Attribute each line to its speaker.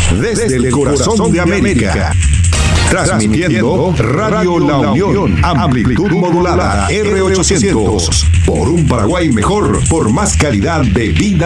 Speaker 1: desde el corazón de América. Transmitiendo Radio La Unión, amplitud modulada R800. Por un Paraguay mejor, por más calidad de vida.